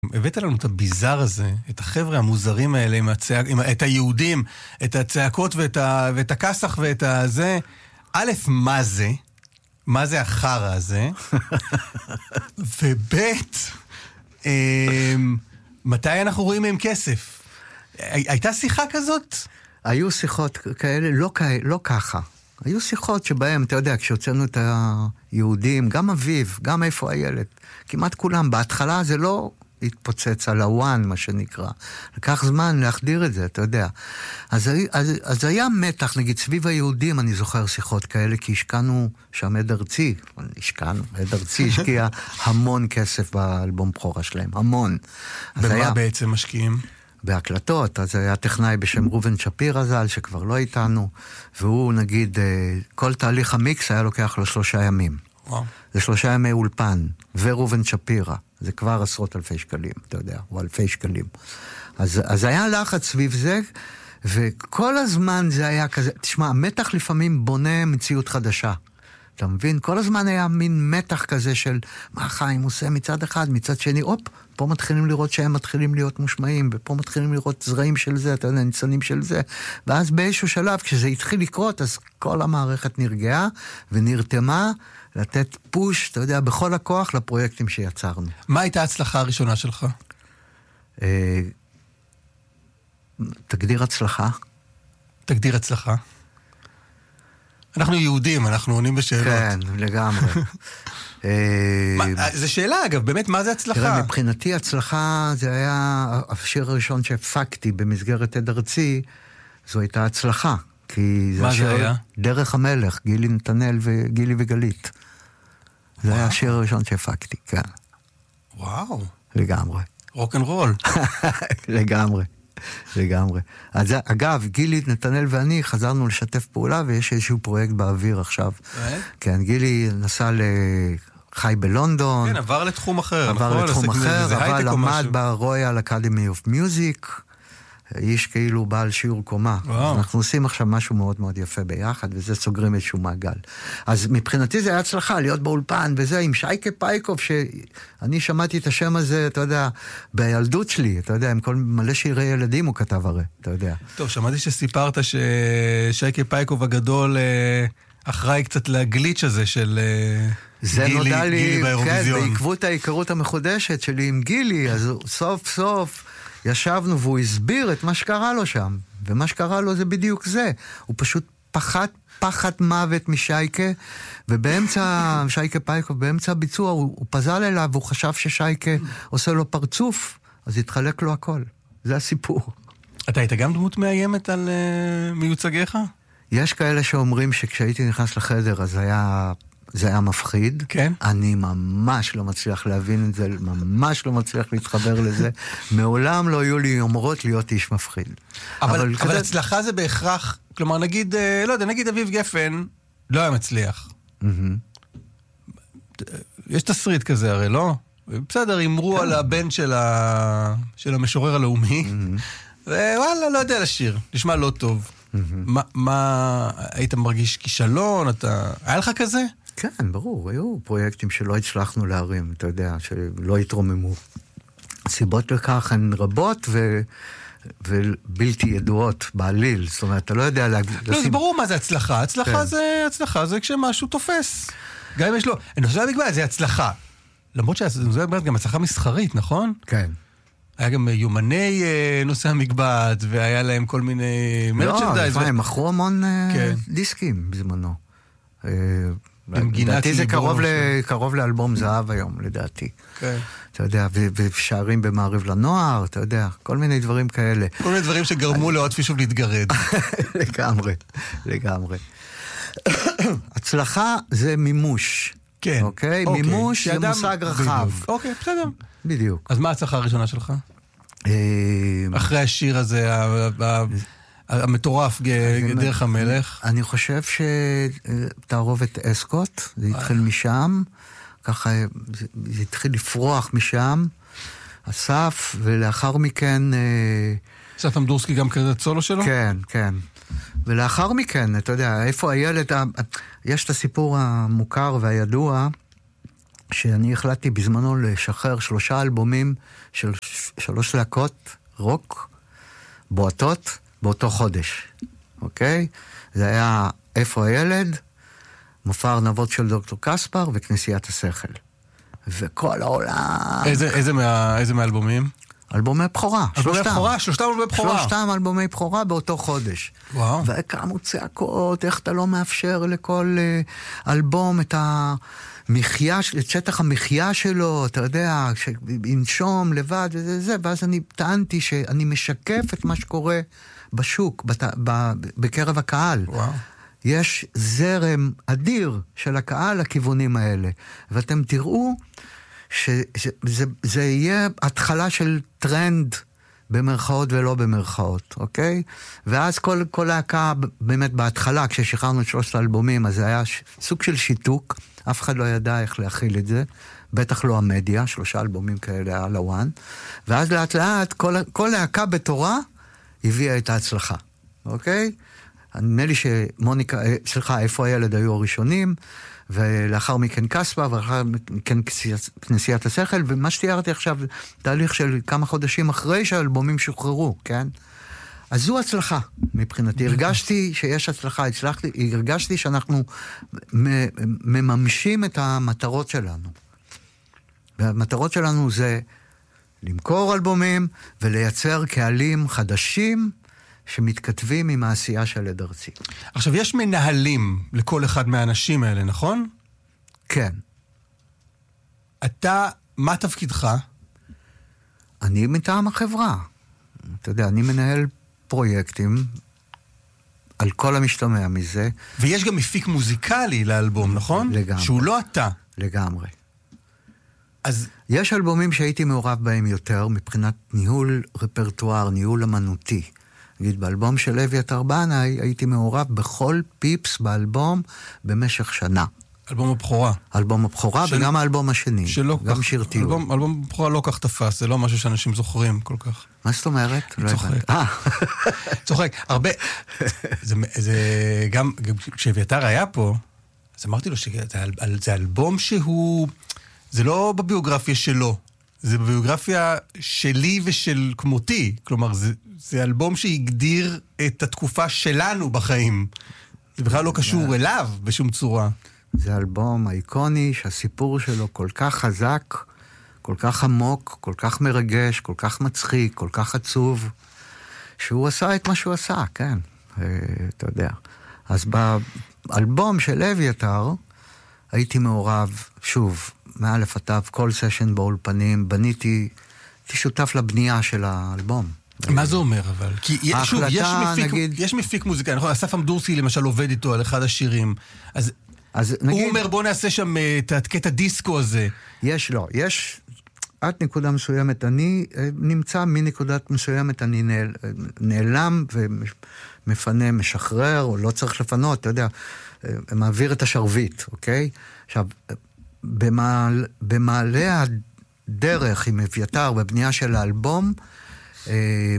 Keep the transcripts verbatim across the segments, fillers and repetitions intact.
הבאת לנו את הביזר הזה, את החבר'ה המוזרים האלה, עם הצעק, עם, את היהודים, את הצעקות ואת, ה, ואת הכסח ואת הזה. א', מה זה? מה זה החרא הזה? וב', אה, מתי אנחנו רואים מהם כסף? הייתה שיחה כזאת? היו שיחות כאלה, לא, לא ככה. היו שיחות שבהם, אתה יודע, כשהוצאנו את היהודים, גם אביב, גם איפה הילד, כמעט כולם, בהתחלה זה לא התפוצץ על הוואן, מה שנקרא. לקח זמן להחדיר את זה, אתה יודע. אז, אז, אז היה מתח, נגיד, סביב היהודים, אני זוכר שיחות כאלה, כי השקענו שם עד ארצי, השקענו, עד ארצי השקיע המון כסף באלבום בחורה שלהם, המון. במה היה... בעצם משקיעים? בהקלטות, אז היה טכנאי בשם רובן שפירא ז"ל, שכבר לא איתנו, והוא נגיד, כל תהליך המיקס היה לוקח לו שלושה ימים. וואו. זה שלושה ימי אולפן, ורובן שפירא, זה כבר עשרות אלפי שקלים, אתה יודע, או אלפי שקלים. אז, אז היה לחץ סביב זה, וכל הזמן זה היה כזה, תשמע, המתח לפעמים בונה מציאות חדשה. אתה מבין? כל הזמן היה מין מתח כזה של מה חיים עושה מצד אחד, מצד שני, אופ, פה מתחילים לראות שהם מתחילים להיות מושמעים, ופה מתחילים לראות זרעים של זה, אתה יודע, ניצנים של זה, ואז באיזשהו שלב, כשזה התחיל לקרות, אז כל המערכת נרגעה ונרתמה לתת פוש, אתה יודע, בכל הכוח לפרויקטים שיצרנו. מה הייתה ההצלחה הראשונה שלך? אה, תגדיר הצלחה. תגדיר הצלחה. אנחנו יהודים, אנחנו עונים בשאלות. כן, לגמרי. זו שאלה אגב, באמת, מה זה הצלחה? תראה, מבחינתי הצלחה זה היה השיר הראשון שהפקתי במסגרת עד ארצי, זו הייתה הצלחה. מה זה היה? דרך המלך, גילי נתנאל וגילי וגלית. זה היה השיר הראשון שהפקתי, כן. וואו. לגמרי. רוק אנד רול. לגמרי. לגמרי. אז אגב, גילי, נתנאל ואני חזרנו לשתף פעולה, ויש איזשהו פרויקט באוויר עכשיו. כן, גילי נסע לחי בלונדון. כן, עבר לתחום אחר. עבר לתחום אחר, אבל למד ברויאל אקדמי אוף מיוזיק, איש כאילו בעל שיעור קומה. אנחנו עושים עכשיו משהו מאוד מאוד יפה ביחד, וזה סוגרים איזשהו מעגל. אז מבחינתי זה היה הצלחה, להיות באולפן, וזה עם שייקה פייקוב, שאני שמעתי את השם הזה, אתה יודע, בילדות שלי, אתה יודע, עם כל מלא שירי ילדים הוא כתב הרי, אתה יודע. טוב, שמעתי שסיפרת ששייקה פייקוב הגדול אחראי קצת לגליץ' הזה של זה גילי, נודע לי, גילי באירוויזיון. כן, בעקבות ההיכרות המחודשת שלי עם גילי, אז סוף סוף ישבנו והוא הסביר את מה שקרה לו שם, ומה שקרה לו זה בדיוק זה. הוא פשוט פחד, פחד מוות משייקה, ובאמצע, שייקה פייקוב, באמצע הביצוע, הוא, הוא פזל אליו, והוא חשב ששייקה עושה לו פרצוף, אז התחלק לו הכל. זה הסיפור. אתה היית גם דמות מאיימת על uh, מיוצגיך? יש כאלה שאומרים שכשהייתי נכנס לחדר, אז היה... זה היה מפחיד. כן. אני ממש לא מצליח להבין את זה, ממש לא מצליח להתחבר לזה. מעולם לא היו לי יומרות להיות איש מפחיד. אבל, אבל, אבל הצלחה זה בהכרח, כלומר נגיד, לא יודע, נגיד אביב גפן, לא היה מצליח. יש תסריט כזה הרי, לא? בסדר, אמרו על הבן של, ה... של המשורר הלאומי, ווואלה, לא יודע לשיר, נשמע לא טוב. מה, מה, היית מרגיש כישלון? אתה... היה לך כזה? כן, ברור, היו פרויקטים שלא הצלחנו להרים, אתה יודע, שלא התרוממו. סיבות לכך הן רבות ו... ובלתי ידועות בעליל, זאת אומרת, אתה לא יודע להגיד... לא, לשים... זה ברור מה זה הצלחה, הצלחה, כן. זה, הצלחה זה כשמשהו תופס. גם אם יש לו, נושא המגבעת זה הצלחה. למרות שנושא המגבעת גם הצלחה מסחרית, נכון? כן. היה גם יומני נושא המגבעת, והיה להם כל מיני מרצ'נדייז. לא, הם מכרו המון דיסקים בזמנו. לדעתי זה קרוב לאלבום זהב היום, לדעתי. כן. אתה יודע, ושערים במעריב לנוער, אתה יודע, כל מיני דברים כאלה. כל מיני דברים שגרמו לעוד פישוב להתגרד. לגמרי, לגמרי. הצלחה זה מימוש. כן. אוקיי? מימוש זה מושג רחב. אוקיי, בסדר. בדיוק. אז מה הצלחה הראשונה שלך? אחרי השיר הזה, המטורף, דרך המלך. אני חושב שתערובת אסקוט, זה התחיל משם, ככה זה התחיל לפרוח משם, אסף, ולאחר מכן... אסף אמדורסקי גם כזה סולו שלו? כן, כן. ולאחר מכן, אתה יודע, איפה הילד, יש את הסיפור המוכר והידוע, שאני החלטתי בזמנו לשחרר שלושה אלבומים של שלוש להקות רוק, בועטות, באותו חודש, אוקיי? זה היה איפה הילד, מופע ארנבות של דוקטור קספר וכנסיית השכל. וכל העולם... איזה, איזה, מה, איזה מהאלבומים? אלבומי בכורה, שלושתם. בכורה, שלושתם אלבומי בכורה. שלושתם אלבומי בכורה באותו חודש. וואו. וקמו צעקות, איך אתה לא מאפשר לכל אלבום את המחיה, את שטח המחיה שלו, אתה יודע, שינשום לבד וזה זה, ואז אני טענתי שאני משקף את מה שקורה בשוק, בת, ב, בקרב הקהל. וואו. יש זרם אדיר של הקהל לכיוונים האלה, ואתם תראו שזה זה יהיה התחלה של טרנד במרכאות ולא במרכאות, אוקיי? ואז כל, כל להקה, באמת בהתחלה, כששחררנו את שלושת האלבומים, אז זה היה ש, סוג של שיתוק, אף אחד לא ידע איך להכיל את זה, בטח לא המדיה, שלושה אלבומים כאלה על הוואן, ואז לאט לאט כל, כל להקה בתורה הביאה את ההצלחה, אוקיי? נדמה לי שמוניקה, סליחה, איפה הילד היו הראשונים, ולאחר מכן קספה, ולאחר מכן כנסיית השכל, ומה שתיארתי עכשיו, תהליך של כמה חודשים אחרי שהאלבומים שוחררו, כן? אז זו הצלחה מבחינתי. הרגשתי שיש הצלחה, הצלחתי, הרגשתי שאנחנו מממשים את המטרות שלנו. והמטרות שלנו זה למכור אלבומים ולייצר קהלים חדשים, שמתכתבים עם העשייה של עד ארצי. עכשיו, יש מנהלים לכל אחד מהאנשים האלה, נכון? כן. אתה, מה תפקידך? אני מטעם החברה. אתה יודע, אני מנהל פרויקטים על כל המשתמע מזה. ויש גם מפיק מוזיקלי לאלבום, נכון? לגמרי. שהוא לא אתה. לגמרי. אז... יש אלבומים שהייתי מעורב בהם יותר, מבחינת ניהול רפרטואר, ניהול אמנותי. נגיד, באלבום של אביתר בנאי, הייתי מעורב בכל פיפס באלבום במשך שנה. אלבום הבכורה. אלבום הבכורה של... וגם האלבום השני. שלא גם כך, שיר טיול. אלבום, אלבום הבכורה לא כך תפס, זה לא משהו שאנשים זוכרים כל כך. מה זאת אומרת? צוחק. אה. צוחק. הרבה... זה, זה גם, כשאביתר היה פה, אז אמרתי לו שזה אלבום שהוא... זה לא בביוגרפיה שלו. זה בביוגרפיה שלי ושל כמותי. כלומר, זה, זה אלבום שהגדיר את התקופה שלנו בחיים. זה בכלל לא קשור אליו בשום צורה. זה אלבום איקוני שהסיפור שלו כל כך חזק, כל כך עמוק, כל כך מרגש, כל כך מצחיק, כל כך עצוב, שהוא עשה את מה שהוא עשה, כן. אתה יודע. אז באלבום של אביתר הייתי מעורב, שוב, מאלף עד תו, כל סשן באולפנים, בניתי, הייתי שותף לבנייה של האלבום. מה זה אומר אבל? כי שוב, יש מפיק, נגיד... יש מפיק מוזיקה, נכון? אסף אמדורסקי למשל עובד איתו על אחד השירים, אז, אז נגיד... הוא אומר בוא נעשה שם את הקטע דיסקו הזה. יש, לא, יש, עד נקודה מסוימת, אני נמצא מנקודת מסוימת, אני נעל, נעלם ומפנה, משחרר, או לא צריך לפנות, אתה יודע, מעביר את השרביט, אוקיי? עכשיו, במעל, במעלה הדרך עם אביתר בבנייה של האלבום, אה,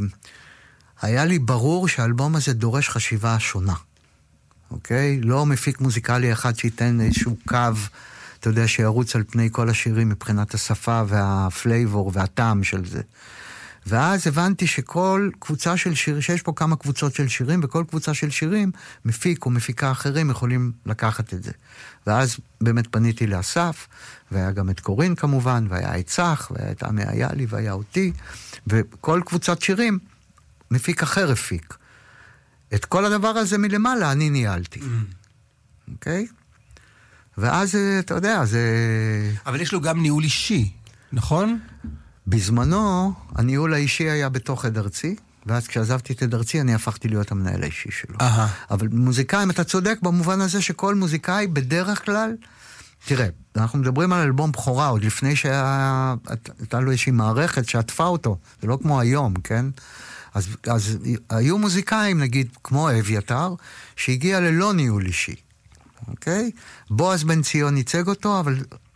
היה לי ברור שהאלבום הזה דורש חשיבה שונה. אוקיי? לא מפיק מוזיקלי אחד שייתן איזשהו קו, אתה יודע, שירוץ על פני כל השירים מבחינת השפה והפלייבור והטעם של זה. ואז הבנתי שכל קבוצה של שירים, שיש פה כמה קבוצות של שירים, וכל קבוצה של שירים, מפיק או מפיקה אחרים יכולים לקחת את זה. ואז באמת פניתי לאסף, והיה גם את קורין כמובן, והיה את צח, והיה את עמי איילי, והיה אותי, וכל קבוצת שירים, מפיק אחר הפיק. את כל הדבר הזה מלמעלה אני ניהלתי. אוקיי? ואז, אתה יודע, זה... אבל יש לו גם ניהול אישי, נכון? בזמנו, הניהול האישי היה בתוך עד ארצי, ואז כשעזבתי את עד ארצי, אני הפכתי להיות המנהל האישי שלו. Aha. אבל מוזיקאים, אתה צודק במובן הזה שכל מוזיקאי בדרך כלל, תראה, אנחנו מדברים על אלבום בכורה, עוד לפני שהייתה לו איזושהי מערכת שעטפה אותו, זה לא כמו היום, כן? אז, אז היו מוזיקאים, נגיד, כמו אביתר, שהגיע ללא ניהול אישי, אוקיי? בועז בן ציון ייצג אותו, אבל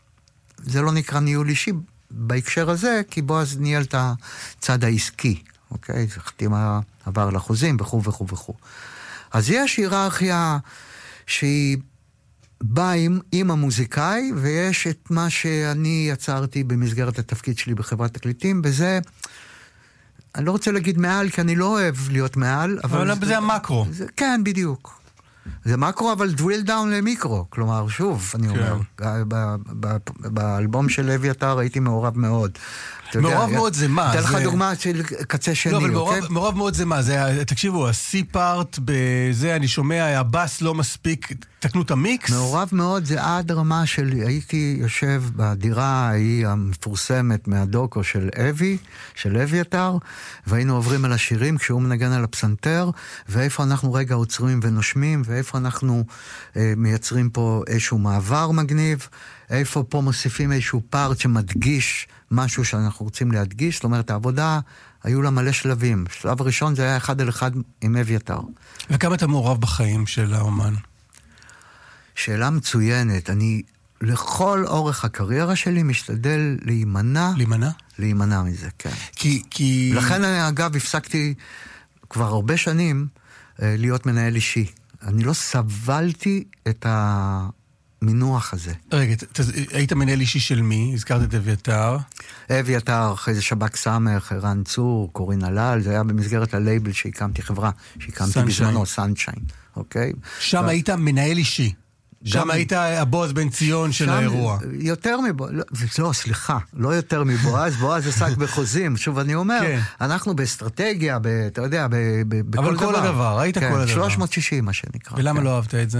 זה לא נקרא ניהול אישי, בהקשר הזה, כי בועז ניהל את הצד העסקי, אוקיי? זה חתימה עבר לחוזים וכו' וכו' וכו'. אז יש היררכיה שהיא בא עם, עם המוזיקאי, ויש את מה שאני יצרתי במסגרת התפקיד שלי בחברת תקליטים, וזה, אני לא רוצה להגיד מעל, כי אני לא אוהב להיות מעל, אבל, אבל זה, זה המקרו. זה, כן, בדיוק. זה מקרו, אבל drill down למיקרו. כלומר, שוב, אני כן. אומר, באלבום של אביתר הייתי מעורב מאוד. מעורב מאוד זה מה? אתן לך דוגמה של קצה שני, לא, אבל אוקיי? מעורב מאוד זה מה? תקשיבו, ה-C-Part בזה, אני שומע, הבאס לא מספיק, תקנו את המיקס? מעורב מאוד זה עד רמה של, הייתי יושב בדירה ההיא המפורסמת מהדוקו של אבי, של אביתר, והיינו עוברים על השירים כשהוא מנגן על הפסנתר, ואיפה אנחנו רגע עוצרים ונושמים, ואיפה אנחנו אה, מייצרים פה איזשהו מעבר מגניב, איפה פה מוסיפים איזשהו פארט שמדגיש משהו שאנחנו רוצים להדגיש, זאת אומרת, העבודה היו לה מלא שלבים. שלב הראשון זה היה אחד על אחד עם אביתר. וכמה אתה מעורב בחיים של האומן? שאלה מצוינת. אני לכל אורך הקריירה שלי משתדל להימנע. להימנע? להימנע מזה, כן. כי... כי... לכן, אגב, הפסקתי כבר הרבה שנים להיות מנהל אישי. אני לא סבלתי את ה... מינוח הזה. רגע, היית מנהל אישי של מי? הזכרת את אביתר. אביתר, אחרי זה שבק סמך, ערן צור, קורין הלל, זה היה במסגרת הלייבל שהקמתי, חברה שהקמתי בזמנו, סנשיין, אוקיי? שם היית מנהל אישי. שם היית הבועז בן ציון של האירוע. יותר מבועז, לא, סליחה, לא יותר מבועז, בועז עסק בחוזים, שוב אני אומר, אנחנו באסטרטגיה, אתה יודע, בכל דבר. אבל כל הדבר, היית כל הדבר. שלוש מאות שישים, מה שנקרא. ולמה לא אהבת את זה?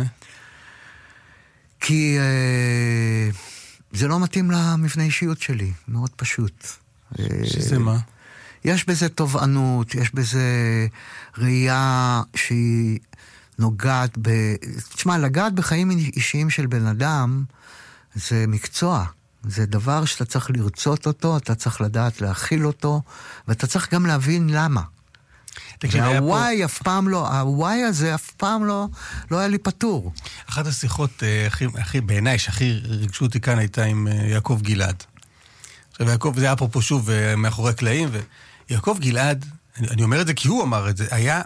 כי אה, זה לא מתאים למבנה אישיות שלי, מאוד פשוט. שזה מה? יש בזה תובענות, יש בזה ראייה שהיא נוגעת ב... תשמע, לגעת בחיים אישיים של בן אדם זה מקצוע. זה דבר שאתה צריך לרצות אותו, אתה צריך לדעת להכיל אותו, ואתה צריך גם להבין למה. והוואי אף פעם לא, הוואי הזה אף פעם לא, לא היה לי פתור. אחת השיחות הכי, הכי, בעיניי, שהכי רגשו אותי כאן הייתה עם יעקב גלעד. עכשיו, יעקב, זה היה פה שוב מאחורי הקלעים, ויעקב גלעד, אני, אני אומר את זה כי הוא אמר את זה, היה,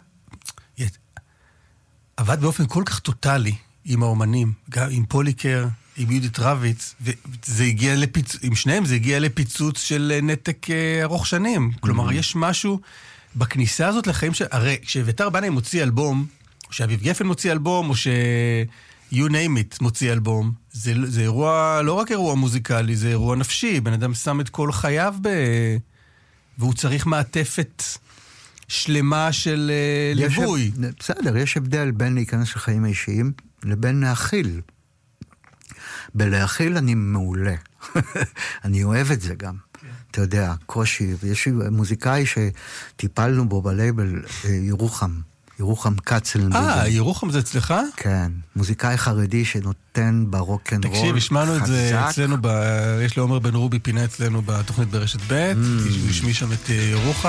עבד באופן כל כך טוטלי עם האומנים, גם עם פוליקר, עם יהודית רביץ, וזה הגיע לפיצוץ, עם שניהם זה הגיע לפיצוץ של נתק ארוך שנים. כלומר, יש משהו בכניסה הזאת לחיים של... הרי כשאביתר בנאי מוציא אלבום, או שאביב גפן מוציא אלבום, או ש... you name it מוציא אלבום, זה, זה אירוע, לא רק אירוע מוזיקלי, זה אירוע נפשי. בן אדם שם את כל חייו ב... והוא צריך מעטפת שלמה של ליווי. בסדר, יש הבדל בין להיכנס לחיים האישיים לבין להכיל. בלהכיל אני מעולה. אני אוהב את זה גם. אתה יודע, קושי, ויש מוזיקאי שטיפלנו בו בלייבל, ירוחם, ירוחם קצל. אה, ירוחם זה אצלך? כן, מוזיקאי חרדי שנותן ברוקן רול חזק. תקשיב, השמענו את זה אצלנו, יש לעומר בן רובי פינה אצלנו בתוכנית ברשת ב', הוא השמיע שם את ירוחם.